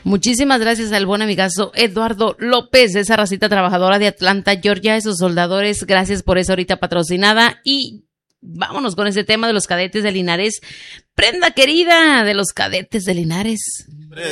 Muchísimas gracias al buen amigazo Eduardo López, de esa racita trabajadora de Atlanta, Georgia, esos soldadores, gracias por esa ahorita patrocinada. Y vámonos con ese tema de los cadetes de Linares. Prenda querida de los cadetes de Linares.